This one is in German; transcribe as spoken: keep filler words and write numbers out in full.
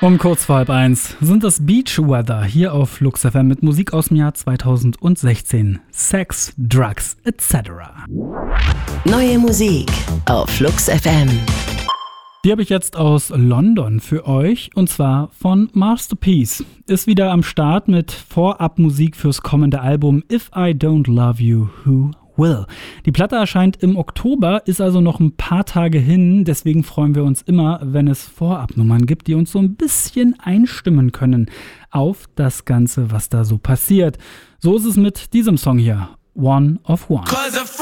Um kurz vor halb eins sind das Beach Weather hier auf Flux F M mit Musik aus dem Jahr zweitausendsechzehn. Sex, Drugs et cetera. Neue Musik auf Flux F M. Die habe ich jetzt aus London für euch, und zwar von Masterpiece. Ist wieder am Start mit Vorabmusik fürs kommende Album If I Don't Love You, Who Will. Die Platte erscheint im Oktober, ist also noch ein paar Tage hin, deswegen freuen wir uns immer, wenn es Vorabnummern gibt, die uns so ein bisschen einstimmen können auf das Ganze, was da so passiert. So ist es mit diesem Song hier, One of One.